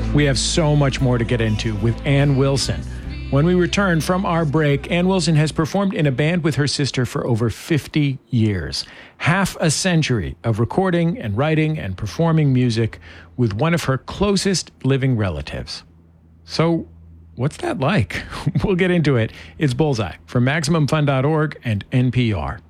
We have so much more to get into with Ann Wilson. When we return from our break, Ann Wilson has performed in a band with her sister for over 50 years. Half a century of recording and writing and performing music with one of her closest living relatives. So, what's that like? We'll get into it. It's Bullseye from MaximumFun.org and NPR.